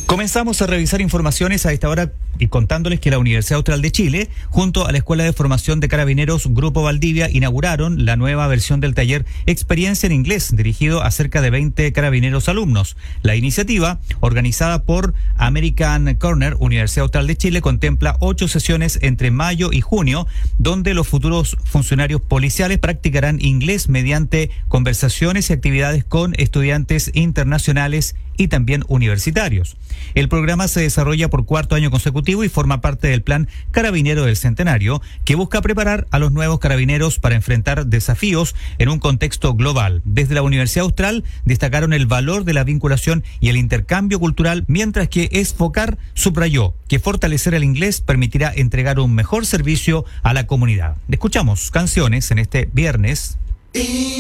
Comenzamos a revisar informaciones a esta hora y contándoles que la Universidad Austral de Chile, junto a la Escuela de Formación de Carabineros Grupo Valdivia, inauguraron la nueva versión del taller Experiencia en Inglés, dirigido a cerca de 20 carabineros alumnos. La iniciativa, organizada por American Corner, Universidad Austral de Chile, contempla 8 sesiones entre mayo y junio, donde los futuros funcionarios policiales practicarán inglés mediante conversaciones y actividades con estudiantes internacionales y también universitarios. El programa se desarrolla por 4º año consecutivo y forma parte del Plan Carabinero del Centenario, que busca preparar a los nuevos carabineros para enfrentar desafíos en un contexto global. Desde la Universidad Austral destacaron el valor de la vinculación y el intercambio cultural, mientras que Esfocar subrayó que fortalecer el inglés permitirá entregar un mejor servicio a la comunidad. Escuchamos canciones en este viernes.